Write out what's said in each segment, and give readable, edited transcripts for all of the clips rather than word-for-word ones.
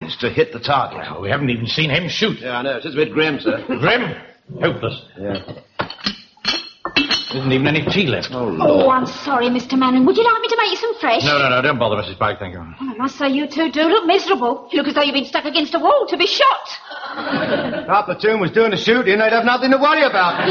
managed to hit the target. Well, we haven't even seen him shoot. Yeah, I know. It's just a bit grim, sir. Grim? Hopeless. Yeah. There isn't even any tea left. Oh, Lord. Oh, I'm sorry, Mr. Mannering. Would you like me to make you some fresh? No, don't bother, Mrs. Pike, thank you. Well, I must say you two do look miserable. You look as though you've been stuck against a wall to be shot. If our platoon was doing the shooting, they'd have nothing to worry about.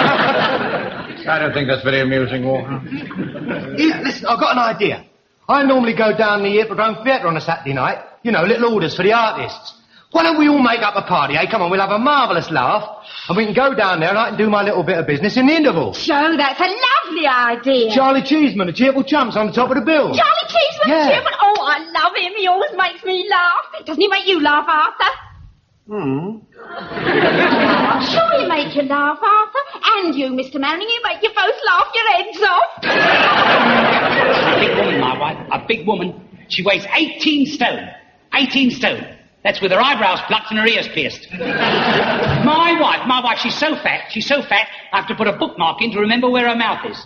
I don't think that's very amusing, Walker. Yeah, listen, I've got an idea. I normally go down the Hippodrome Theatre on a Saturday night. You know, little orders for the artists. Why don't we all make up a party, eh? Come on, we'll have a marvellous laugh, and we can go down there and I can do my little bit of business in the interval. Joe, that's a lovely idea. Charlie Cheeseman, the cheerful chumps on the top of the bill. Charlie Cheeseman, Yeah. Cheeseman. Oh, I love him. He always makes me laugh. Doesn't he make you laugh, Arthur? I'm sure he makes you laugh, Arthur. And you, Mr. Mannering, he make you both laugh your heads off. A big woman, my wife. A big woman. She weighs 18 stone. 18 stone. That's with her eyebrows plucked and her ears pierced. My wife, she's so fat, I have to put a bookmark in to remember where her mouth is.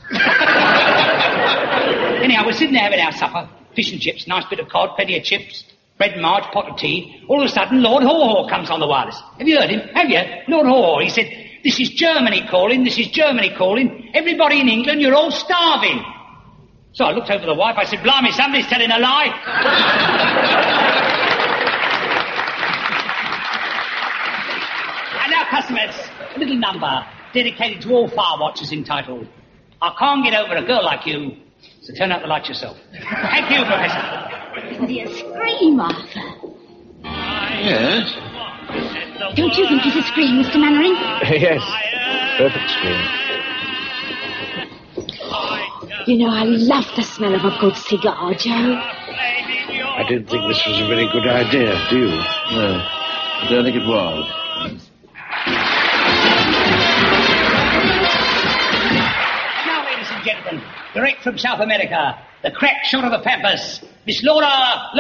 Anyhow, we're sitting there having our supper. Fish and chips, nice bit of cod, plenty of chips, bread and marge, pot of tea. All of a sudden, Lord Haw-Haw comes on the wireless. Have you heard him? Have you? Lord Haw-Haw. He said, this is Germany calling. Everybody in England, you're all starving. So I looked over the wife, I said, blimey, somebody's telling a lie. And our customers, a little number dedicated to all fire watchers entitled, I can't get over a girl like you, so turn out the light yourself. Thank you, Professor. Isn't he a scream, Arthur? Yes? Don't you think he's a scream, Mr. Mannering? Yes. Perfect screen. You know, I love the smell of a good cigar, Joe. I didn't think this was a very good idea, do you? No, I don't think it was. Now, ladies and gentlemen, direct from South America, the crack shot of the Pampas, Miss Laura